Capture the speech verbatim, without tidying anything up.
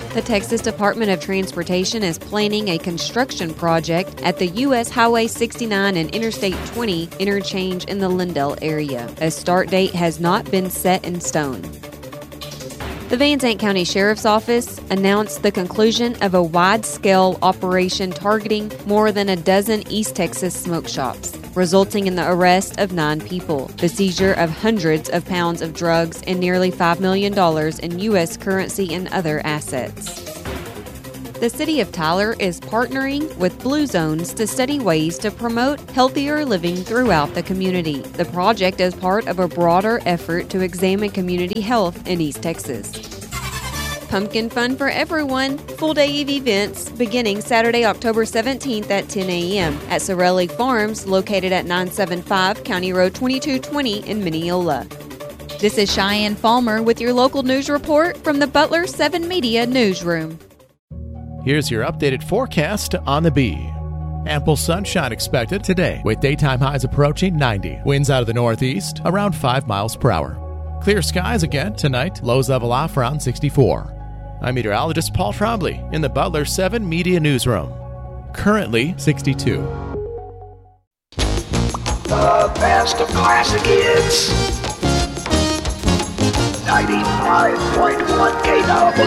The Texas Department of Transportation is planning a construction project at the U S Highway sixty-nine and Interstate twenty interchange in the Lindell area. A start date has not been set in stone. The Van Zandt County Sheriff's Office announced the conclusion of a wide-scale operation targeting more than a dozen East Texas smoke shops, resulting in the arrest of nine people, the seizure of hundreds of pounds of drugs, and nearly five million dollars in U S currency and other assets. The City of Tyler is partnering with Blue Zones to study ways to promote healthier living throughout the community. The project is part of a broader effort to examine community health in East Texas. Pumpkin fun for everyone. Full day of events beginning Saturday, October seventeenth at ten a.m. at Sorelli Farms, located at nine seventy-five County Road twenty-two twenty in Mineola. This is Cheyenne Falmer with your local news report from the Butler seven Media Newsroom. Here's your updated forecast on the Bee. Ample sunshine expected today with daytime highs approaching ninety. Winds out of the northeast around five miles per hour. Clear skies again tonight. Lows level off around sixty-four. I'm meteorologist Paul Trombley in the Butler seven Media Newsroom. Currently sixty-two. The best of classic hits. ninety-five point one K W.